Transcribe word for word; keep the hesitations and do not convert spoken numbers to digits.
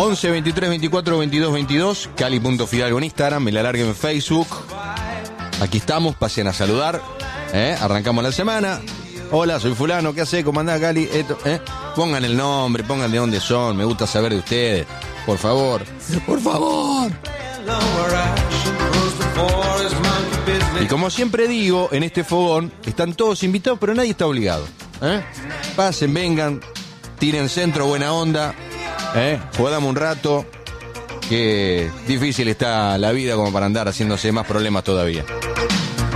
once, veintitrés, veinticuatro, veintidós, veintidós, Cali.Fidalgo en Instagram, Me La Largue en Facebook. Aquí estamos, pasen a saludar. ¿eh? Arrancamos la semana. Hola, soy fulano, ¿qué hace? ¿Cómo andás, Cali? Esto, ¿eh? Pongan el nombre, pongan de dónde son, me gusta saber de ustedes. Por favor, por favor. Y como siempre digo, en este fogón están todos invitados, pero nadie está obligado. ¿eh? Pasen, vengan, tiren centro, buena onda, ¿eh? jodamos un rato, que difícil está la vida como para andar haciéndose más problemas todavía.